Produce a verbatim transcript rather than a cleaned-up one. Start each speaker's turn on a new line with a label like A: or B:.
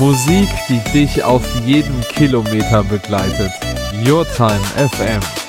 A: Musik, die dich auf jedem Kilometer begleitet. Your Time F M.